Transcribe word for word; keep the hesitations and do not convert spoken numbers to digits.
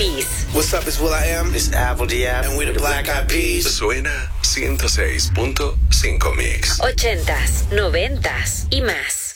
Kiss. What's up, it's Will I Am. It's Apple Diab. And we're the Black Eyed Peas. Suena ciento seis punto cinco Mix. Ochentas, noventas y más.